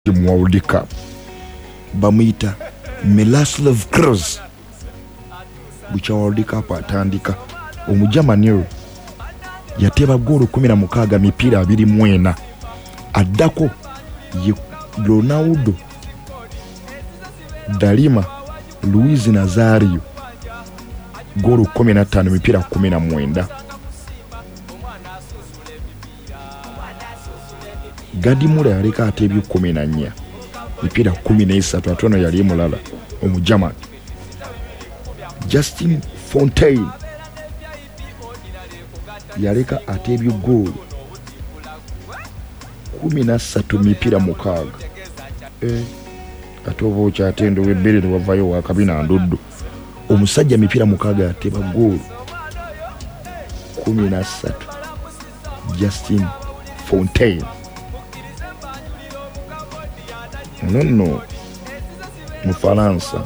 mu World Cup bamuyita Miroslav Klose bucha World Cup atandika omujamani yateba goal 16 mipiira 24 addako ye Ronaldo Dalima Luis Nazario goal 15 mipiira 19 Gadi Mura yaleka atebyo 14 mipiira 13 atono yali mulala omujamani Justin Fontaine yaleka atebyo goal 13 mipiira 6 atobo kyatendo webbere wavayo wakabina ndoddo omusajja mipiira 6 ateba goal 13 Justin Fontaine no mu Faransa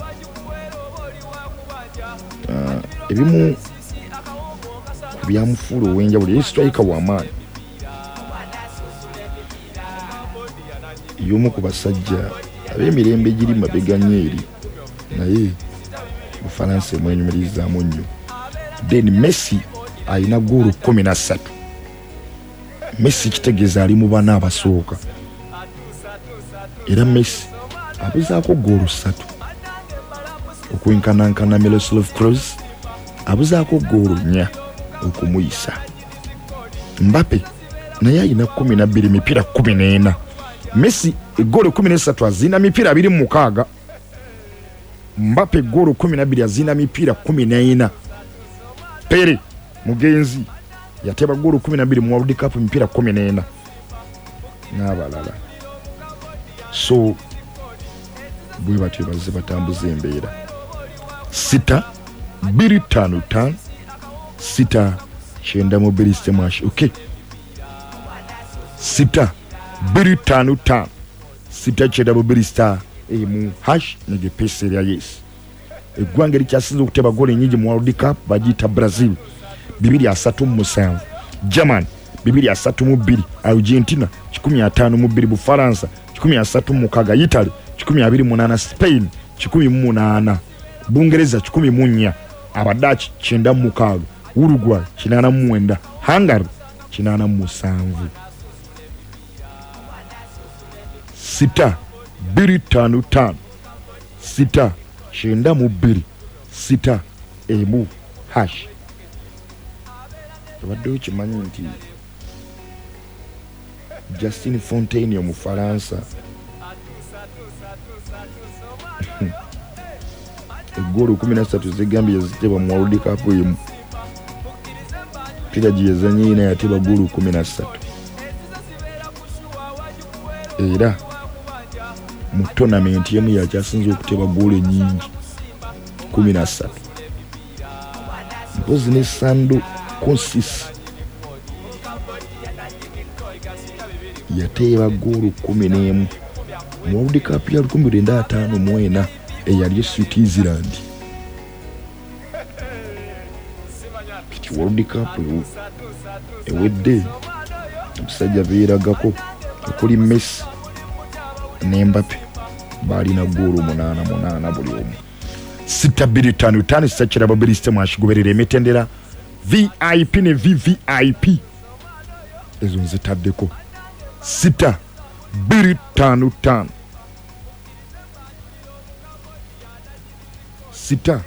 ebimu byamufuula ow'enjawulo striker w'amaanyi y'omu ku basajja ab'emirembe giri mabega eri naye mu Faransa emwenyumirizaamu nnyo. Then Messi alina goal 13. Messi kitegeeza ali mu bana abasooka era Messi abuzaako goal 3 okwenkanankana Miroslav Klose abuzaako goal 4 okumuyisa. Mbappe naye alina 12 mipiira 14. Messi goal 13 azina mipiira 26. Mbappe goal 12 azina mipiira 14. Pere mugenzi yateba goal 12 mu World Cup mipiira 14 n'abalala. So bwe batyo bazze batambuza embeera 6-2-5-5 6-9 mu Billy Stemash. Okay, 6-2-5-5 6-9 mu Billy Star mu hash nige pesa ya yes. Eggwanga likyasinze okuteba goal ennyingi mu World Cup bagiyita Brazil 237, Germany 232, Argentina 152, Bufaransa 136, Italy 128, Spain 18, Bungereza 14, Abadach 96, Uruguay 89, Hungary 87. 6-2-5-5 6-9 6 hash. Abadde okimanyi nti Justin Fontaine mu Faransa goal 13 zigambye ziteba mu World Cup emu pira giyezanye ina yateba goal 13 era mu tournament yemu yakyasinze okuteba goal ennyingi 13. Mpozi ne Sando Consis yateba goal 11 mu World Cup ya 1954 eyali Switzerland. Kiti World Cup ewedde omusajja beeragako okuli Messi ne Mbappe balina goal 8 buli omu. 6-2-5-5 sakira Billy Stemash goberera emitendera VIP ne VVIP ezo nzitaddeko 6-2-5-5 6-9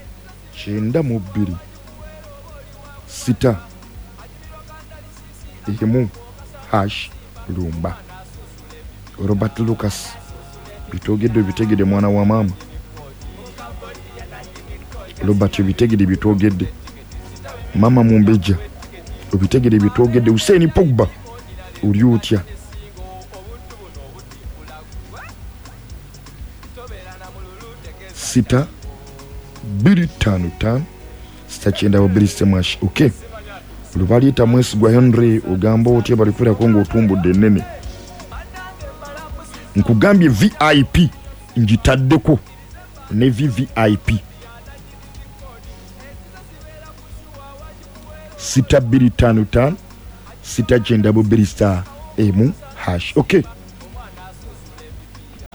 6 hash lumba. Robert Lucas bitogedde bitegede mwana wa mama Robert bitegede bitogedde mama Mumbeja obitegede bitogedde Usain Pogba uli otya. Sita 2-5-5 6-9 wa Billy Stemash. Okay, lubalita Mwesigwa Henry ogamba otya balifura kongo otumbudde nene nkugambye VIP njitaddeko ne VVIP 6-2-5-5 6-9 Billy Star emu hash. Okay,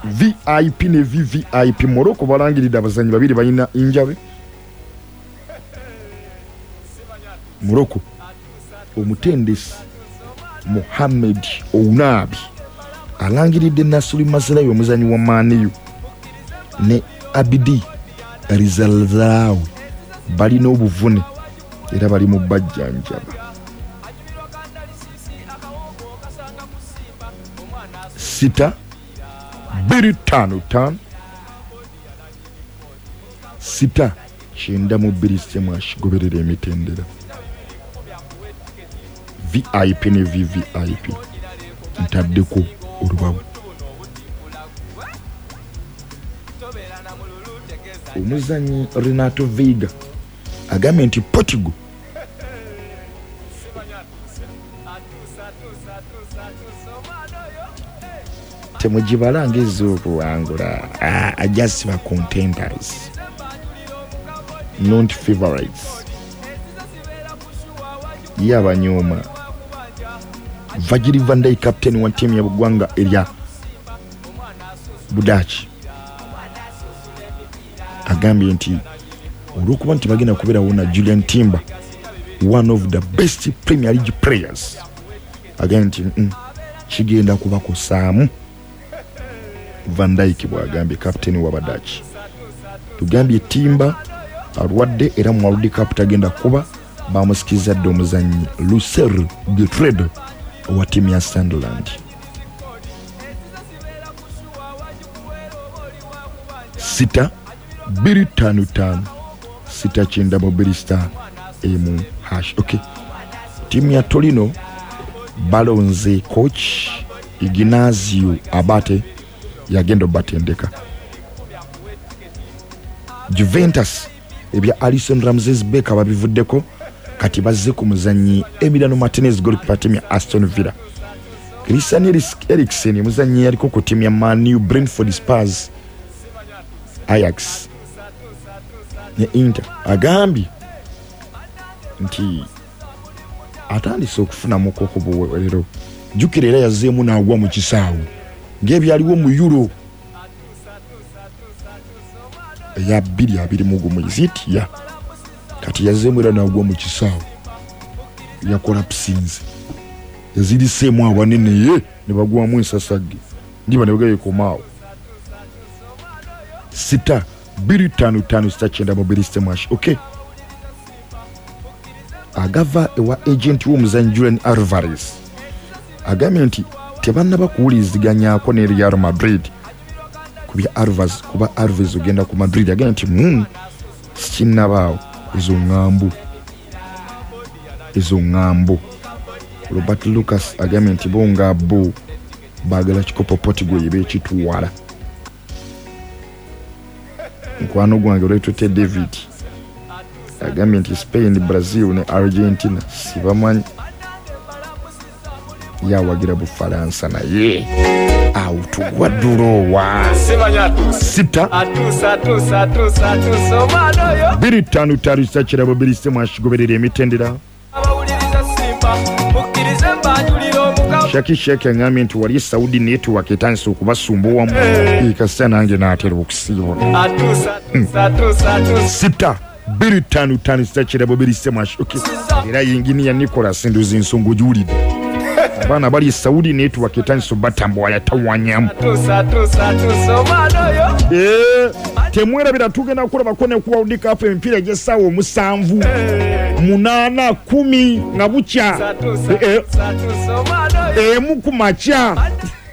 VIP ne VVIP. Morocco balangiridde abazanyi babiri balina injabe. Morocco omutendesi Mohamed Ounabi alangiridde Nasri Mazraoui omuzanyi wa Man U ne Abdi Rizalzalawi balina obuvune era bali mu bajjanjaba. 6-2-5-5 6-9 Semash goberera emitendera. VIP ne VVIP ntaddeko olubabu. Omuzanyi Renato Veiga agambye nti Portugal temugibalanga ez'okuwangula. Just for contenders, not favorites. Yabanyoma Virgil van Dijk captain wa timu ya Bugwanga erya Budachi agambye nti olwokuba nti bagenda kubeera wona Julian Timber, one of the best Premier League players, agambye nti kigenda kubakosaamu. Van Dijk bwagambye captain wa Budachi. Tugambye Timber alwadde era mu World Cup tagenda kuba. Bamusikizadde omuzanyi Lucero Getredo wa timu ya Sunderland. 6-2-5-5 6-9 emu hash. Okay. Timu ya Torino balonze coach Ignazio Abate yagenda batendeka. Juventus ebya Alisson Ramsey Becker babivuddeko kati bazze ku muzanyi Emiliano Martinez goalkeeper timu ya Aston Villa. Christian Eriksen muzanyi yaliko ku timu ya Man U, Brentford, Spurs, Ajax ne Inter agambye nti atandise okufuna mukoko buweerero. Jukira era yazzeemu n'agwa mu kisaawo ng'ebyaliwo mu Euro ya 2021 izitiya kati yazzeemu era n'agwa mu kisaawo yakola psinzi yaziriseemu abanene ye ne bagwamu ensasagge ndiba ne bagayekomaawo. 6-2-5-5 okay. Agava ewa agent w'omuzanyi Julian Alvarez agambye nti tebannaba kuwuliriziganyako ne Real Madrid kubya Alvarez kuba Alvarez ogenda ku Madrid. Agambye nti sikinnabaawo ezo ŋŋambo. Robert Lucas agambye nti bonga bo baagala kikopo Portugal yebekituwala. Nkwano gwange olwetute David agambye nti Spain, Brazil ne Argentina sibamanyi yawagira Bufalansa naye awutugwa durowa. 6-2-5-5 kirabo birise mwashigoberera emitendera. Shaki Sheke ngambye nti wali Saudi network etandise okubasumbuwamu kasita nange naatera okusiibona. 6-2-5-5 kirabo birise mwashigoberera era yingini ya Nicolas Nduzi nsongo juulidde abaana bali Saudi network etandise batambula yatawanyamu. Temwerabira tugenda kulabako ne ku World Cup emipiira gy'essaawa 7 8 10 nga bukya emu ku makya